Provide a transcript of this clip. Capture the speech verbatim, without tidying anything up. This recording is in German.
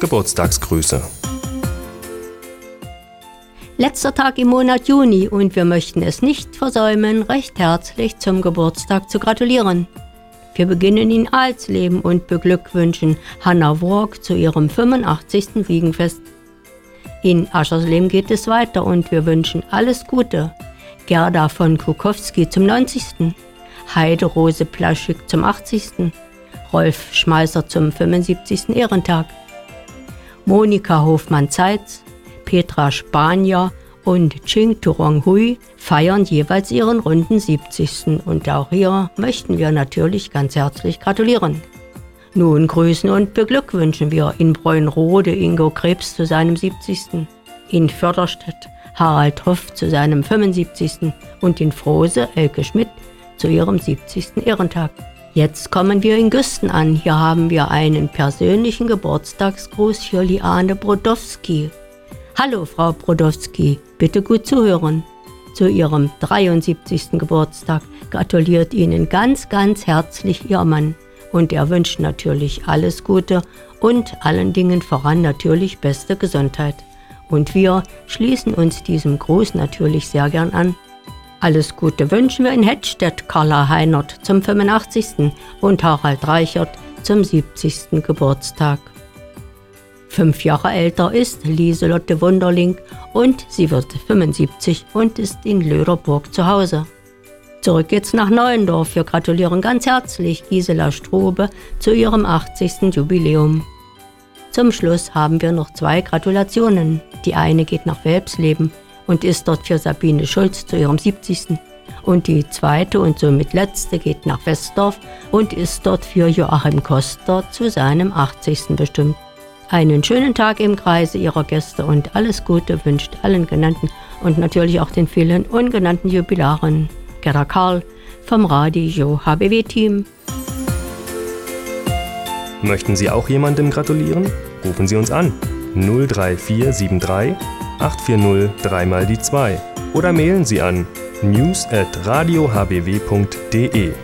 Geburtstagsgrüße. Letzter Tag im Monat Juni und wir möchten es nicht versäumen, recht herzlich zum Geburtstag zu gratulieren. Wir beginnen in Alsleben und beglückwünschen Hanna Worg zu ihrem fünfundachtzigsten Wiegenfest. In Aschersleben geht es weiter und wir wünschen alles Gute. Gerda von Kukowski zum neunzigsten Heide Rose Plaschik zum achtzigsten Rolf Schmeißer zum fünfundsiebzigsten Ehrentag. Monika Hofmann-Zeitz, Petra Spanier und Ching Turong Hui feiern jeweils ihren runden siebzigsten Und auch hier möchten wir natürlich ganz herzlich gratulieren. Nun grüßen und beglückwünschen wir in Bräunrode Ingo Krebs zu seinem siebzigsten in Förderstedt Harald Hoff zu seinem fünfundsiebzigsten und in Frose Elke Schmidt zu ihrem siebzigsten Ehrentag. Jetzt kommen wir in Güsten an. Hier haben wir einen persönlichen Geburtstagsgruß für Liane Brodowski. Hallo Frau Brodowski, bitte gut zuhören. Zu ihrem dreiundsiebzigsten Geburtstag gratuliert Ihnen ganz, ganz herzlich Ihr Mann. Und er wünscht natürlich alles Gute und allen Dingen voran natürlich beste Gesundheit. Und wir schließen uns diesem Gruß natürlich sehr gern an. Alles Gute wünschen wir in Hettstedt Carla Heinert zum fünfundachtzigsten und Harald Reichert zum siebzigsten Geburtstag. Fünf Jahre älter ist Lieselotte Wunderling und sie wird fünfundsiebzig und ist in Löderburg zu Hause. Zurück geht's nach Neuendorf. Wir gratulieren ganz herzlich Gisela Strube zu ihrem achtzigsten Jubiläum. Zum Schluss haben wir noch zwei Gratulationen. Die eine geht nach Welpsleben und ist dort für Sabine Schulz zu ihrem siebzigsten Und die zweite und somit letzte geht nach Westdorf und ist dort für Joachim Koster zu seinem achtzigsten bestimmt. Einen schönen Tag im Kreise Ihrer Gäste und alles Gute wünscht allen Genannten und natürlich auch den vielen ungenannten Jubilaren. Gerda Karl vom Radio H B W-Team. Möchten Sie auch jemandem gratulieren? Rufen Sie uns an null drei vier sieben drei acht vier null drei mal die zwei oder mailen Sie an news at radio h b w punkt de.